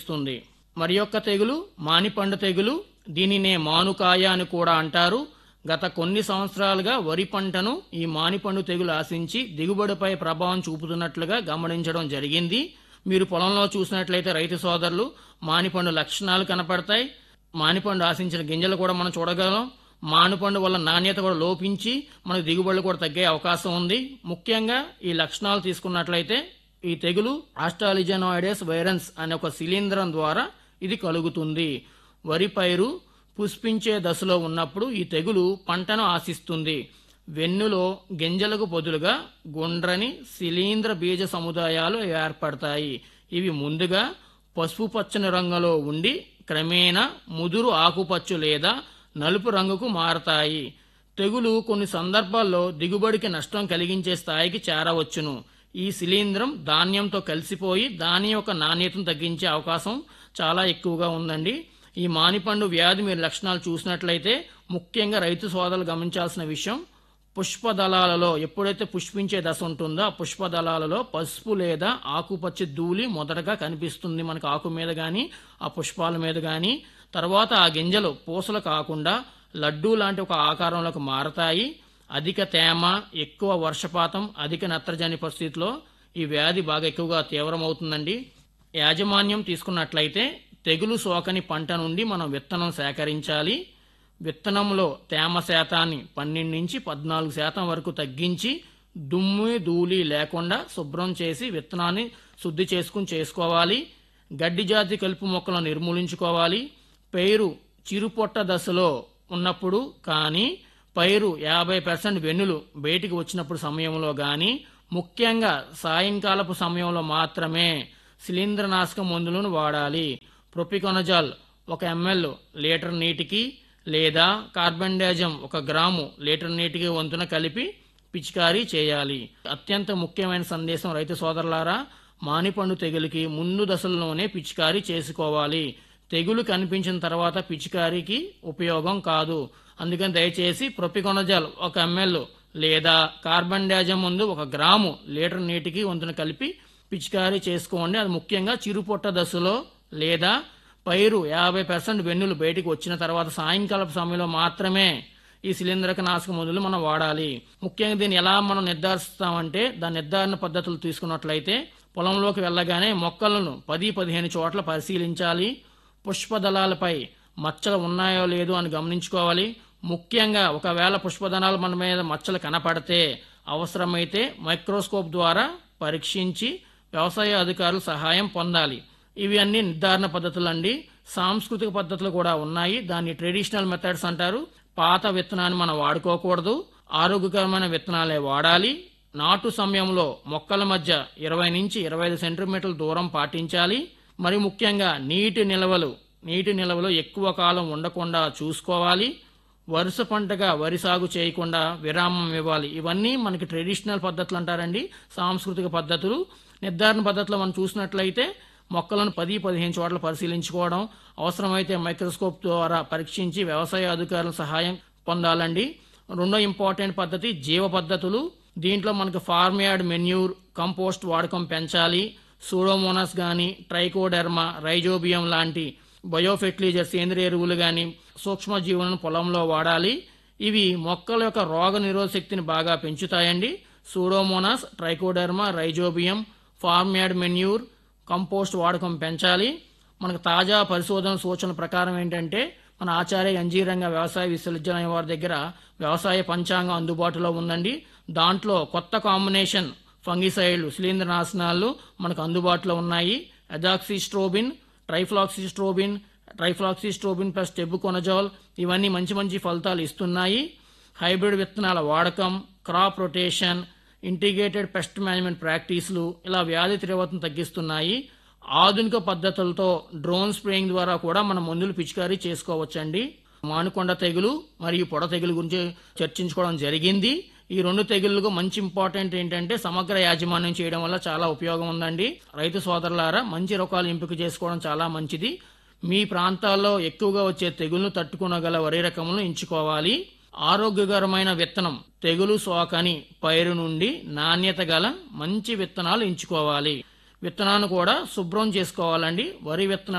వస్తుంది. మరి యొక్క తెగులు మానిపండు తెగులు. దీనినే మానుకాయ అని కూడా అంటారు. గత కొన్ని సంవత్సరాలుగా వరి పంటను ఈ మానిపండు తెగులు ఆశించి దిగుబడిపై ప్రభావం చూపుతున్నట్లుగా గమనించడం జరిగింది. మీరు పొలంలో చూసినట్లయితే రైతు సోదరులు మానిపండు లక్షణాలు కనపడతాయి. మానిపండు ఆశించిన గింజలు కూడా మనం చూడగలం. మానిపండు వల్ల నాణ్యత కూడా లోపించి మనకు దిగుబడులు కూడా తగ్గే అవకాశం ఉంది. ముఖ్యంగా ఈ లక్షణాలు తీసుకున్నట్లయితే ఈ తెగులు ఆస్ట్రాలిజనోయిడెస్ వైరన్స్ అనే ఒక శిలీంధ్రం ద్వారా ఇది కలుగుతుంది. వరి పైరు పుష్పించే దశలో ఉన్నప్పుడు ఈ తెగులు పంటను ఆశిస్తుంది. వెన్నులో గింజలకు బదులుగా గుండ్రని శిలీంద్ర బీజ సముదాయాలు ఏర్పడతాయి. ఇవి ముందుగా పసుపు పచ్చని రంగులో ఉండి క్రమేణా ముదురు ఆకుపచ్చు లేదా నలుపు రంగుకు మారతాయి. తెగులు కొన్ని సందర్భాల్లో దిగుబడికి నష్టం కలిగించే స్థాయికి చేరవచ్చును. ఈ శిలీంధ్రం ధాన్యంతో కలిసిపోయి దాని యొక్క నాణ్యతను తగ్గించే అవకాశం చాలా ఎక్కువగా ఉందండి. ఈ మానిపండు వ్యాధి మీరు లక్షణాలు చూసినట్లయితే ముఖ్యంగా రైతు సోదరులు గమనించాల్సిన విషయం, పుష్పదళాలలో ఎప్పుడైతే పుష్పించే దశ ఉంటుందో ఆ పుష్పదళాలలో పసుపు లేదా ఆకుపచ్చ ధూళి మొదటగా కనిపిస్తుంది మనకు ఆకు మీద కానీ ఆ పుష్పాల మీద కానీ. తర్వాత ఆ గింజలు పూసలు కాకుండా లడ్డూ లాంటి ఒక ఆకారంలోకి మారతాయి. అధిక తేమ, ఎక్కువ వర్షపాతం, అధిక నత్రజని పరిస్థితిలో ఈ వ్యాధి బాగా ఎక్కువగా తీవ్రమవుతుందండి. యాజమాన్యం తీసుకున్నట్లయితే తెగులు సోకని పంట నుండి మనం విత్తనం సేకరించాలి. విత్తనంలో తేమ శాతాన్ని 12 నుంచి 14% వరకు తగ్గించి దుమ్ము ధూళి లేకుండా శుభ్రం చేసి విత్తనాన్ని శుద్ధి చేసుకోవాలి. గడ్డి జాతి కలుపు మొక్కలను నిర్మూలించుకోవాలి. పైరు చిరుపొట్ట దశలో ఉన్నప్పుడు కానీ పైరు 50% వెన్నులు బయటికి వచ్చినప్పుడు సమయంలో కానీ ముఖ్యంగా సాయంకాలపు సమయంలో మాత్రమే శిలీంద్రనాశక మందులను వాడాలి. ప్రొపికొనజాల్ 1 ml లీటర్ నీటికి లేదా కార్బండాజం 1 గ్రాము లీటర్ నీటికి వంతున కలిపి పిచికారీ చేయాలి. అత్యంత ముఖ్యమైన సందేశం రైతు సోదరులారా, మానిపండు తెగులుకి ముందు దశల్లోనే పిచికారీ చేసుకోవాలి. తెగులు కనిపించిన తర్వాత పిచికారీకి ఉపయోగం కాదు. అందుకని దయచేసి ప్రొపికొనజాల్ 1 ml లేదా కార్బండాజం ముందు 1 గ్రాము లీటర్ నీటికి వంతున కలిపి పిచికారీ చేసుకోండి. అది ముఖ్యంగా చిరుపొట్ట దశలో లేదా పైరు 50% వెన్నులు బయటికి వచ్చిన తర్వాత సాయంకాలపు సమయంలో మాత్రమే ఈ శిలీంద్రక నాశక మందులు మనం వాడాలి. ముఖ్యంగా దీన్ని ఎలా మనం నిర్ధారిస్తామంటే దాని నిర్ధారణ పద్ధతులు తీసుకున్నట్లయితే పొలంలోకి వెళ్ళగానే మొక్కలను 10-15 చోట్ల పరిశీలించాలి. పుష్పదళాలపై మచ్చలు ఉన్నాయో లేదో అని గమనించుకోవాలి. ముఖ్యంగా ఒకవేళ పుష్పదళాలు మన మీద మచ్చలు కనపడితే అవసరమైతే మైక్రోస్కోప్ ద్వారా పరీక్షించి వ్యవసాయ అధికారుల సహాయం పొందాలి. ఇవి అన్ని నిర్ధారణ పద్ధతులు అండి. సాంస్కృతిక పద్ధతులు కూడా ఉన్నాయి. దాన్ని ట్రెడిషనల్ మెథడ్స్ అంటారు. పాత విత్తనాన్ని మనం వాడుకోకూడదు. ఆరోగ్యకరమైన విత్తనాలే వాడాలి. నాటు సమయంలో మొక్కల మధ్య 20 నుంచి 25 సెంటీమీటర్ల దూరం పాటించాలి. మరి ముఖ్యంగా నీటి నిల్వలు ఎక్కువ కాలం ఉండకుండా చూసుకోవాలి. వరుస పంటగా వరి సాగు చేయకుండా విరామం ఇవ్వాలి. ఇవన్నీ మనకి ట్రెడిషనల్ పద్ధతులు అంటారండి. సాంస్కృతిక పద్ధతులు. నిర్ధారణ పద్ధతిలో మనం చూసినట్లయితే మొక్కలను 10-15 చోట్ల పరిశీలించుకోవడం, అవసరమైతే మైక్రోస్కోప్ ద్వారా పరీక్షించి వ్యవసాయ అధికారుల సహాయం పొందాలండి. రెండో ఇంపార్టెంట్ పద్ధతి జీవ పద్ధతులు. దీంట్లో మనకు ఫార్మ్ యార్డ్ మెన్యూర్, కంపోస్ట్ వాడకం పెంచాలి. సూడోమోనాస్ గాని, ట్రైకోడెర్మా, రైజోబియం లాంటి బయోఫెర్టిలైజర్ సేంద్రియ ఎరువులు గాని సూక్ష్మజీవులను పొలంలో వాడాలి. ఇవి మొక్కల యొక్క రోగ నిరోధక శక్తిని బాగా పెంచుతాయండి. Pseudomonas, trichoderma, rhizobium, farm yard manure, compost వాడకం పెంచాలి. మనకు తాజా పరిశోధన సూచనల ప్రకారం ఏంటంటే మన ఆచార్య అంజీరంగ వ్యవసాయ విశ్వవిద్యాలయం వారి దగ్గర వ్యవసాయ పంచాంగం అందుబాటులో ఉందండి. దాంట్లో కొత్త కాంబినేషన్ ఫంగిసైడ్లు, శిలీంద్రనాశనాలు మనకు అందుబాటులో ఉన్నాయి. అజాక్సిస్ట్రోబిన్, ట్రైఫ్లాక్సిస్ట్రోబిన్ ప్లస్ టెబుకొనజాల్ ఇవన్నీ మంచి ఫలితాలు ఇస్తున్నాయి. హైబ్రిడ్ విత్తనాల వాడకం, crop rotation, integrated pest management ప్రాక్టీసులు ఇలా వ్యాధి తీవ్రతను తగ్గిస్తున్నాయి. ఆధునిక పద్ధతులతో డ్రోన్ స్ప్రేయింగ్ ద్వారా కూడా మనం మందులు పిచికారీ చేసుకోవచ్చండి. మానుకొండ తెగులు మరియు పొడ తెగులు గురించి చర్చించుకోవడం జరిగింది. ఈ 2 తెగుళ్లకు మంచి ఇంపార్టెంట్ ఏంటంటే సమగ్ర యాజమాన్యం చేయడం వల్ల చాలా ఉపయోగం ఉందండి. రైతు సోదరులారా, మంచి రకాలు ఎంపిక చేసుకోవడం చాలా మంచిది. మీ ప్రాంతాల్లో ఎక్కువగా వచ్చే తెగుళ్లను తట్టుకోగల వరి రకములను ఎంచుకోవాలి. ఆరోగ్యకరమైన విత్తనం, తెగులు సోకని పైరు నుండి నాణ్యత గల మంచి విత్తనాలు ఎంచుకోవాలి. విత్తనాన్ని కూడా శుభ్రం చేసుకోవాలండి. వరి విత్తనాలు